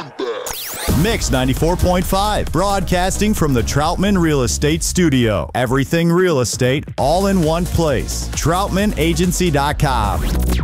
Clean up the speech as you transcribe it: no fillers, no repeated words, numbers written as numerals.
Mix 94.5, broadcasting from the Troutman Real Estate Studio. Everything real estate, all in one place. TroutmanAgency.com.